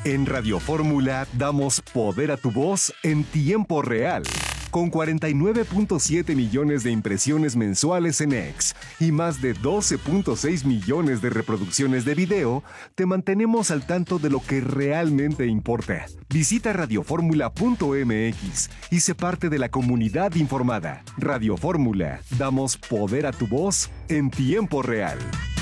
En Radio Fórmula damos poder a tu voz en tiempo real. Con 49.7 millones de impresiones mensuales en X y más de 12.6 millones de reproducciones de video, te mantenemos al tanto de lo que realmente importa. Visita radioformula.mx y sé parte de la comunidad informada. Radio Fórmula, damos poder a tu voz en tiempo real.